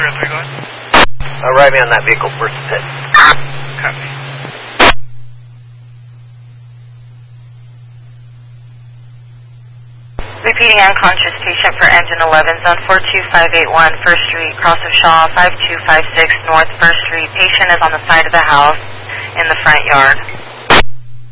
303, go ahead. Ride me on that vehicle, first pit. Copy. Repeating unconscious patient for engine 11, zone 42581, 1st Street, cross of Shaw, 5256 North 1st Street. Patient is on the side of the house in the front yard.